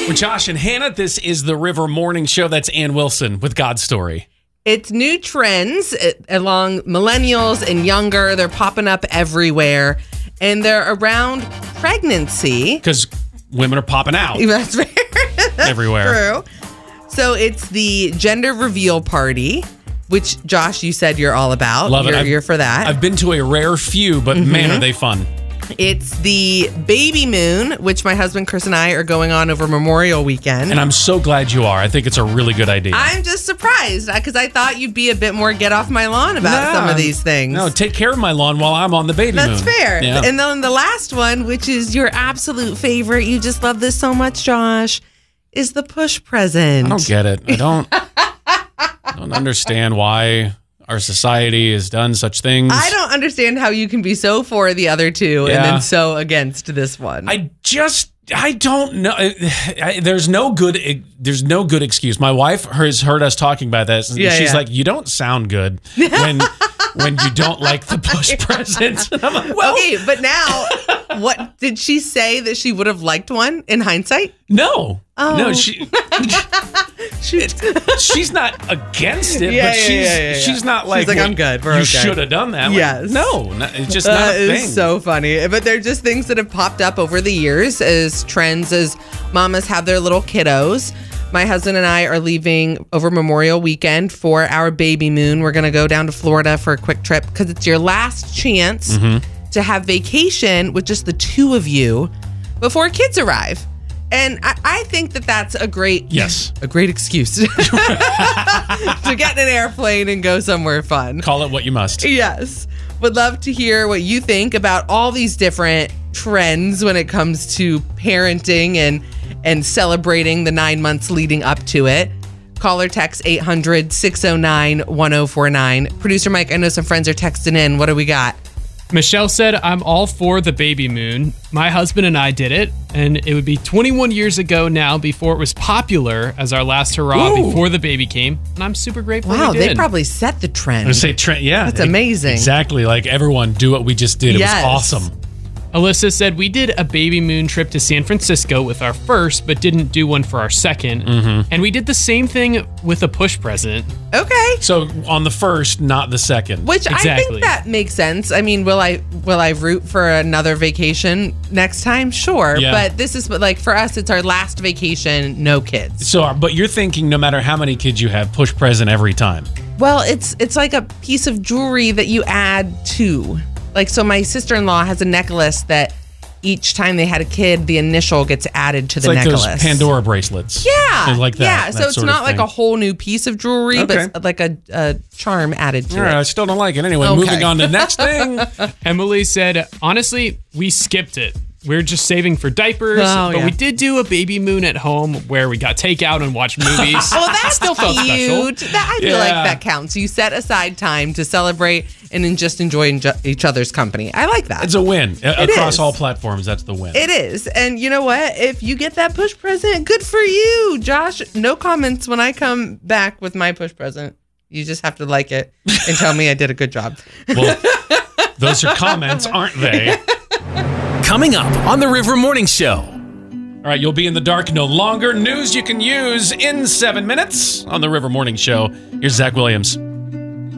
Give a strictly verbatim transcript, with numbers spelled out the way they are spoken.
With Josh and Hannah, this is the River Morning Show. That's Ann Wilson with God's Story. It's new trends along millennials and younger. They're popping up everywhere. And they're around pregnancy. Because women are popping out. That's fair. Everywhere. True. So it's the gender reveal party, which, Josh, you said you're all about. Love it. You're, I've, you're for that. I've been to a rare few, but mm-hmm. man, are they fun. It's the baby moon, which my husband Chris and I are going on over Memorial Weekend. And I'm so glad you are. I think it's a really good idea. I'm just surprised because I thought you'd be a bit more get off my lawn about no, some of these things. No, take care of my lawn while I'm on the baby That's moon. That's fair. Yeah. And then the last one, which is your absolute favorite, you just love this so much, Josh, is the push present. I don't get it. I don't, I don't understand why our society has done such things. I don't understand how you can be so for the other two yeah. and then so against this one. I just, I don't know. I, there's no good, there's no good excuse. My wife has heard us talking about this. And yeah, she's yeah. like, you don't sound good when when you don't like the push presents. And I'm like, well, okay, but now, what did she say that she would have liked one in hindsight? No, oh. no, she. It, she's not against it, yeah, but yeah, she's yeah, yeah, yeah. she's not like, she's like well, I'm good. We're you okay. should have done that. Like, yes, no, not, it's just that not a thing. Is so funny, but they're just things that have popped up over the years as trends as mamas have their little kiddos. My husband and I are leaving over Memorial Weekend for our baby moon. We're going to go down to Florida for a quick trip because it's your last chance mm-hmm. to have vacation with just the two of you before kids arrive. And I, I think that that's a great, yes, a great excuse to get in an airplane and go somewhere fun. Call it what you must. Yes. Would love to hear what you think about all these different trends when it comes to parenting and and celebrating the nine months leading up to it. Call or text eight hundred, six oh nine, one oh four nine. Producer Mike, I know some friends are texting in. What do we got? Michelle said, I'm all for the baby moon. My husband and I did it, and it would be twenty-one years ago now before it was popular as our last hurrah Ooh. before the baby came. And I'm super grateful Wow, we did. They probably set the trend. I was gonna say trend, yeah. That's amazing. Exactly, like everyone do what we just did. It yes. was awesome. Alyssa said, we did a baby moon trip to San Francisco with our first, but didn't do one for our second. Mm-hmm. And we did the same thing with a push present. Okay. So on the first, not the second. Which exactly. I think that makes sense. I mean, will I will I root for another vacation next time? Sure. Yeah. But this is like for us, it's our last vacation, no kids. So, but you're thinking no matter how many kids you have, push present every time. Well, it's it's like a piece of jewelry that you add to. Like, so my sister-in-law has a necklace that each time they had a kid, the initial gets added to it's the like necklace. Those Pandora bracelets. Yeah. They're like that. Yeah. that So it's not like a whole new piece of jewelry, okay. but like a, a charm added to All right, it. I still don't like it. Anyway, Okay. moving on to the next thing. Emily said, honestly, we skipped it. We're just saving for diapers, oh, but yeah. we did do a baby moon at home where we got takeout and watched movies. Well, that's still felt cute. special. That, I feel Yeah. like that counts. You set aside time to celebrate and then just enjoy enjo- each other's company. I like that. It's a win. It Across is. all platforms, that's the win. It is. And you know what? If you get that push present, good for you. Josh, no comments when I come back with my push present. You just have to like it and tell me I did a good job. Well, those are comments, aren't they? Coming up on the River Morning Show. All right, you'll be in the dark no longer. News you can use in seven minutes on the River Morning Show. Here's Zach Williams.